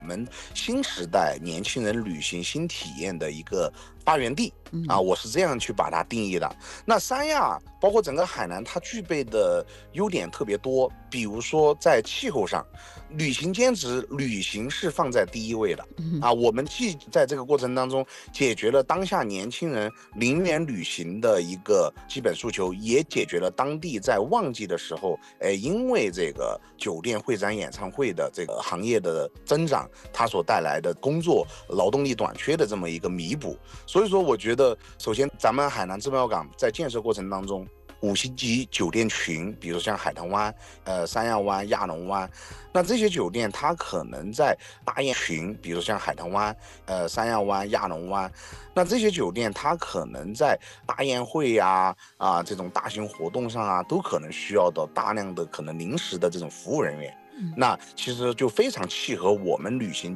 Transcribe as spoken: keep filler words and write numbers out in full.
我们新时代年轻人旅行新体验的一个发源地啊，我是这样去把它定义的。那三亚包括整个海南，它具备的优点特别多，比如说在气候上，旅行兼职旅行是放在第一位的啊。我们既在这个过程当中解决了当下年轻人零元旅行的一个基本诉求，也解决了当地在旺季的时候，哎，因为这个酒店、会展、演唱会的这个行业的增长，它所带来的工作劳动力短缺的这么一个弥补。所以说我觉得首先咱们海南自贸港在建设过程当中，五星级酒店群，比如像海棠湾、呃三亚湾、亚龙湾，那这些酒店它可能在大宴群，比如像海棠湾、呃三亚湾、亚龙湾，那这些酒店它可能在大宴会呀、啊、啊这种大型活动上啊，都可能需要到大量的可能临时的这种服务人员。那其实就非常契合我们旅行